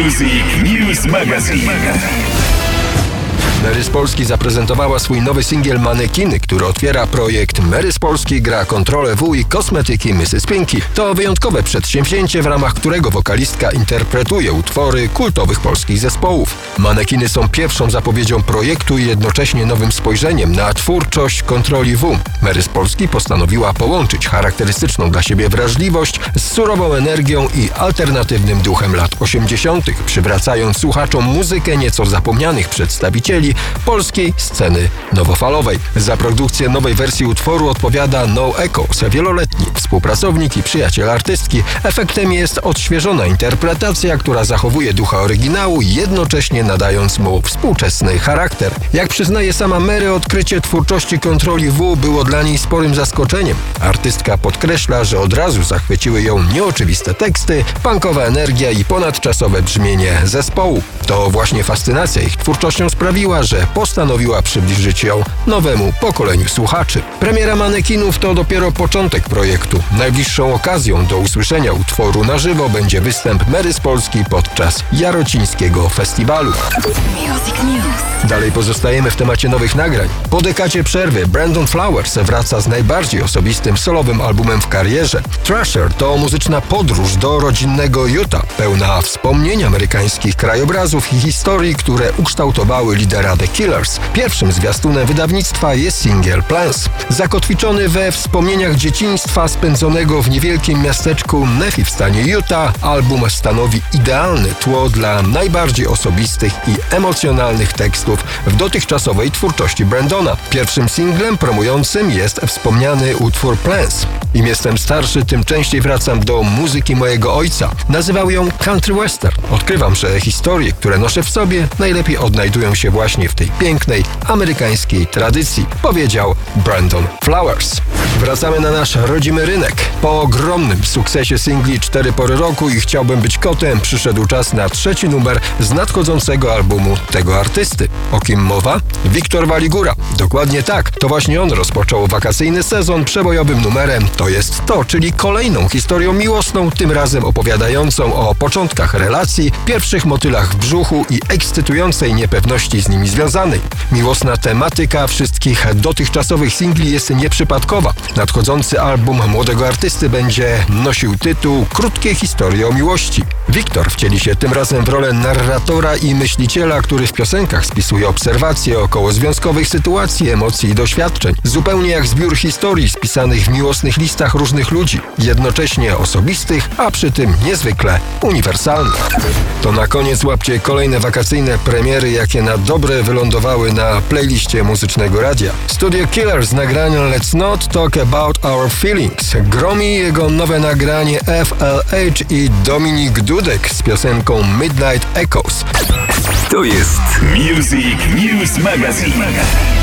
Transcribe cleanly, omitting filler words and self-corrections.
Music News Magazine. Mary z Polski zaprezentowała swój nowy singiel Manekiny, który otwiera projekt Mary z Polski gra Kontrolę W i kosmetyki Mrs. Pinky. To wyjątkowe przedsięwzięcie, w ramach którego wokalistka interpretuje utwory kultowych polskich zespołów. Manekiny są pierwszą zapowiedzią projektu i jednocześnie nowym spojrzeniem na twórczość Kontroli W. Mary z Polski postanowiła połączyć charakterystyczną dla siebie wrażliwość z surową energią i alternatywnym duchem lat 80., przywracając słuchaczom muzykę nieco zapomnianych przedstawicieli polskiej sceny nowofalowej. Za produkcję nowej wersji utworu odpowiada No Echoes, wieloletni współpracownik i przyjaciel artystki. Efektem jest odświeżona interpretacja, która zachowuje ducha oryginału, jednocześnie nadając mu współczesny charakter. Jak przyznaje sama Mary, odkrycie twórczości Kontroli W było dla niej sporym zaskoczeniem. Artystka podkreśla, że od razu zachwyciły ją nieoczywiste teksty, punkowa energia i ponadczasowe brzmienie zespołu. To właśnie fascynacja ich twórczością sprawiła, że postanowiła przybliżyć ją nowemu pokoleniu słuchaczy. Premiera Manekinów to dopiero początek projektu. Najbliższą okazją do usłyszenia utworu na żywo będzie występ Mary z Polski podczas Jarocińskiego Festiwalu. Music News. Dalej pozostajemy w temacie nowych nagrań. Po dekadzie przerwy Brandon Flowers wraca z najbardziej osobistym solowym albumem w karierze. Thrasher to muzyczna podróż do rodzinnego Utah, pełna wspomnień amerykańskich krajobrazów i historii, które ukształtowały lidera The Killers. Pierwszym zwiastunem wydawnictwa jest singiel Plans. Zakotwiczony we wspomnieniach dzieciństwa spędzonego w niewielkim miasteczku Nephi w stanie Utah, album stanowi idealne tło dla najbardziej osobistych i emocjonalnych tekstów w dotychczasowej twórczości Brandona. Pierwszym singlem promującym jest wspomniany utwór Plans. Im jestem starszy, tym częściej wracam do muzyki mojego ojca. Nazywał ją country western. Odkrywam, że historie, które noszę w sobie, najlepiej odnajdują się właśnie w tej pięknej, amerykańskiej tradycji, powiedział Brandon Flowers. Wracamy na nasz rodzimy rynek. Po ogromnym sukcesie singli 4 pory roku i Chciałbym być kotem przyszedł czas na trzeci numer z nadchodzącego albumu tego artysty. O kim mowa? Wiktor Waligura. Dokładnie tak. To właśnie on rozpoczął wakacyjny sezon przebojowym numerem To jest to, czyli kolejną historią miłosną, tym razem opowiadającą o początkach relacji, pierwszych motylach w brzuchu i ekscytującej niepewności z nimi związanej. Miłosna tematyka wszystkich dotychczasowych singli jest nieprzypadkowa. Nadchodzący album młodego artysty będzie nosił tytuł Krótkie historie o miłości. Wiktor wcieli się tym razem w rolę narratora i myśliciela, który w piosenkach spisuje obserwacje okołozwiązkowych sytuacji, emocji i doświadczeń. Zupełnie jak zbiór historii spisanych w miłosnych listach różnych ludzi, jednocześnie osobistych, a przy tym niezwykle uniwersalnych. To na koniec łapcie kolejne wakacyjne premiery, jakie na dobre wylądowały na playliście muzycznego radia. Studio Killers z nagraniem Let's Not Talk About Our Feelings. Gromi jego nowe nagranie FLH i Dominik Dudek z piosenką Midnight Echoes. To jest Music News Magazine.